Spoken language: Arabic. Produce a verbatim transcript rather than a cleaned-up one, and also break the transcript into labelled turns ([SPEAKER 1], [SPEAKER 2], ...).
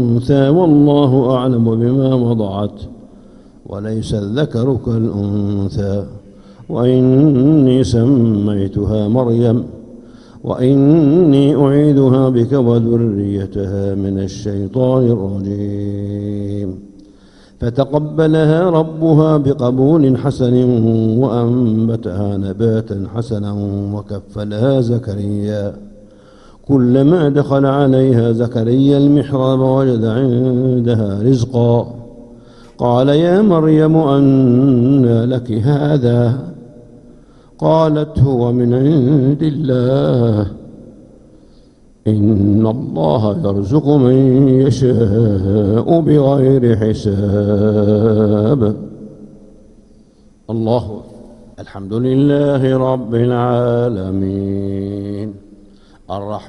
[SPEAKER 1] الأنثى والله أعلم بما وضعت وليس الذكر كالأنثى وإني سميتها مريم وإني أعيذها بك وذريتها من الشيطان الرجيم فتقبلها ربها بقبول حسن وأنبتها نباتا حسنا وكفلها زكريا كلما دخل عليها زكريا المحراب وجد عندها رزقا قال يا مريم أنى لك هذا قالت هو من عند الله إن الله يرزق من يشاء بغير حساب. الله. الحمد لله رب العالمين الرحمن